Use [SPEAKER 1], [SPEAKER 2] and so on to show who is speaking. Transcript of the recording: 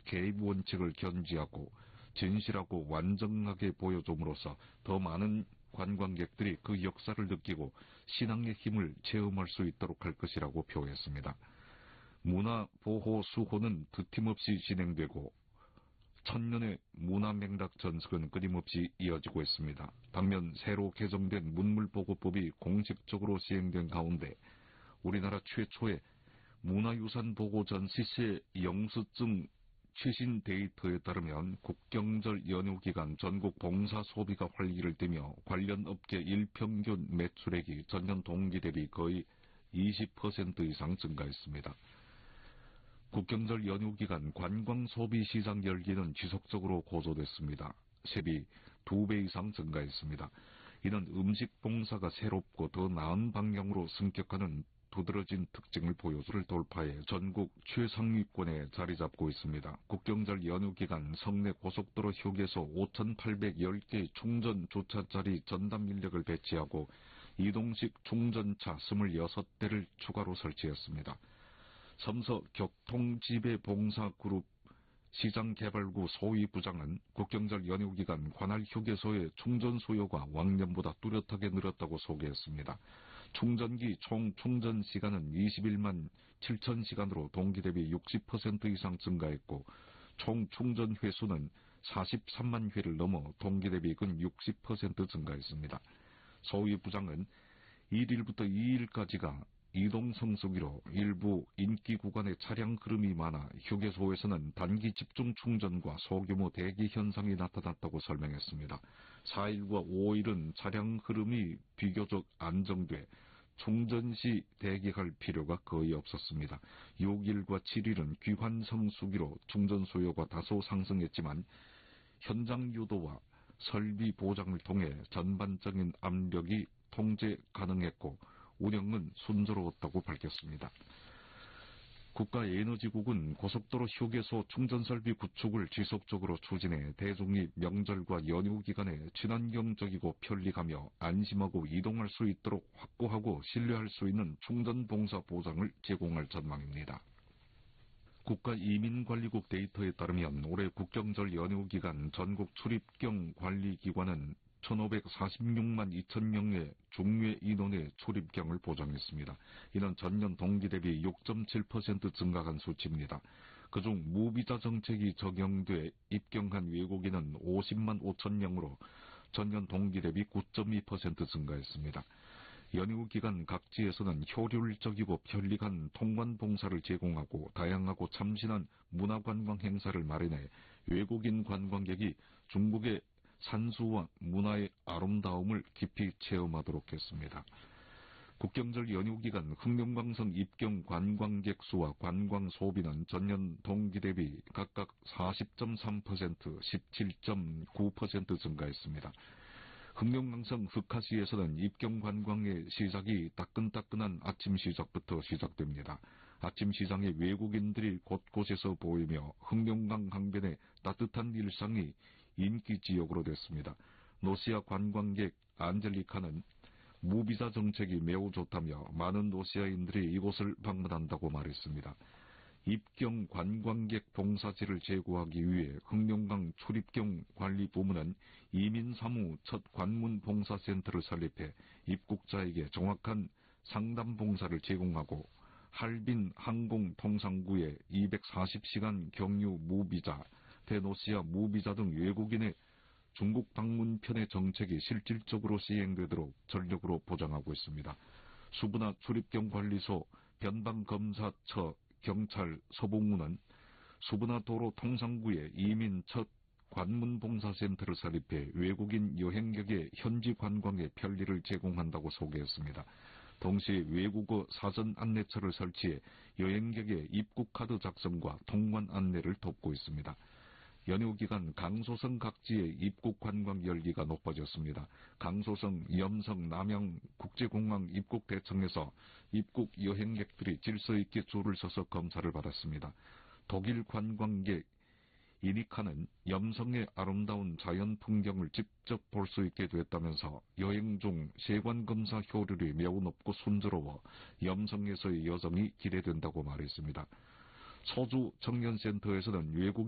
[SPEAKER 1] 개입 원칙을 견지하고 진실하고 완전하게 보여줌으로써 더 많은 관광객들이 그 역사를 느끼고 신앙의 힘을 체험할 수 있도록 할 것이라고 표했습니다. 문화보호 수호는 드팀없이 진행되고 천년의 문화맹락 전승은 끊임없이 이어지고 있습니다. 반면 새로 개정된 문물보호법이 공식적으로 시행된 가운데 우리나라 최초의 문화유산보호전 실시의 영수증 최신 데이터에 따르면 국경절 연휴 기간 전국 봉사 소비가 활기를 띠며 관련 업계 일평균 매출액이 전년 동기 대비 거의 20% 이상 증가했습니다. 국경절 연휴 기간 관광 소비 시장 열기는 지속적으로 고조됐습니다. 셉이 2배 이상 증가했습니다. 이는 음식 봉사가 새롭고 더 나은 방향으로 승격하는 두드러진 특징을 보여주를 돌파해 전국 최상위권에 자리 잡고 있습니다. 국경절 연휴 기간 성내 고속도로 휴게소 5,810개의 충전 주차자리 전담 인력을 배치하고 이동식 충전차 26대를 추가로 설치했습니다. 섬서 교통지배봉사그룹 시장개발구 소위부장은 국경절 연휴 기간 관할 휴게소의 충전 수요가 왕년보다 뚜렷하게 늘었다고 소개했습니다. 충전기 총 충전 시간은 21만 7천 시간으로 동기 대비 60% 이상 증가했고 총 충전 회수는 43만 회를 넘어 동기 대비 근 60% 증가했습니다. 소위부장은 1일부터 2일까지가 이동성수기로 일부 인기 구간에 차량 흐름이 많아 휴게소에서는 단기 집중 충전과 소규모 대기 현상이 나타났다고 설명했습니다. 4일과 5일은 차량 흐름이 비교적 안정돼 충전 시 대기할 필요가 거의 없었습니다. 6일과 7일은 귀환성수기로 충전 수요가 다소 상승했지만 현장 유도와 설비 보장을 통해 전반적인 압력이 통제 가능했고 운영은 순조로웠다고 밝혔습니다. 국가에너지국은 고속도로 휴게소 충전설비 구축을 지속적으로 추진해 대중이 명절과 연휴 기간에 친환경적이고 편리하며 안심하고 이동할 수 있도록 확보하고 신뢰할 수 있는 충전봉사 보장을 제공할 전망입니다. 국가이민관리국 데이터에 따르면 올해 국경절 연휴 기간 전국 출입경 관리기관은 1,546만 2천명의 중외 인원의 출입경을 보장했습니다. 이는 전년 동기 대비 6.7% 증가한 수치입니다. 그중 무비자 정책이 적용돼 입경한 외국인은 50만 5천 명으로 전년 동기 대비 9.2% 증가했습니다. 연휴 기간 각지에서는 효율적이고 편리한 통관 봉사를 제공하고 다양하고 참신한 문화관광 행사를 마련해 외국인 관광객이 중국의 산수와 문화의 아름다움을 깊이 체험하도록 했습니다. 국경절 연휴 기간 흑룡강성 입경 관광객 수와 관광 소비는 전년 동기 대비 각각 40.3%, 17.9% 증가했습니다. 흑룡강성 흑하시에서는 입경 관광의 시작이 따끈따끈한 아침 시작부터 시작됩니다. 아침 시장에 외국인들이 곳곳에서 보이며 흑룡강 강변의 따뜻한 일상이 인기 지역으로 됐습니다. 노시아 관광객 안젤리카는 무비자 정책이 매우 좋다며 많은 노시아인들이 이곳을 방문한다고 말했습니다. 입경 관광객 봉사지를 제고하기 위해 흑룡강 출입경 관리부문은 이민사무 첫 관문 봉사센터를 설립해 입국자에게 정확한 상담 봉사를 제공하고 할빈 항공통상구에 240시간 경유 무비자, 대노시아 무비자 등 외국인의 중국 방문편의 정책이 실질적으로 시행되도록 전력으로 보장하고 있습니다. 수분화 출입경관리소, 변방검사처, 경찰, 서봉문은 수분화 도로 통상구에 이민 첫 관문봉사센터를 설립해 외국인 여행객의 현지 관광에 편리를 제공한다고 소개했습니다. 동시에 외국어 사전 안내처를 설치해 여행객의 입국카드 작성과 통관 안내를 돕고 있습니다. 연휴 기간 강소성 각지의 입국 관광 열기가 높아졌습니다. 강소성, 염성, 남양 국제공항 입국대청에서 입국 여행객들이 질서 있게 줄을 서서 검사를 받았습니다. 독일 관광객 이니카는 염성의 아름다운 자연 풍경을 직접 볼 수 있게 됐다면서 여행 중 세관검사 효율이 매우 높고 순조로워 염성에서의 여정이 기대된다고 말했습니다. 소주 청년센터에서는 외국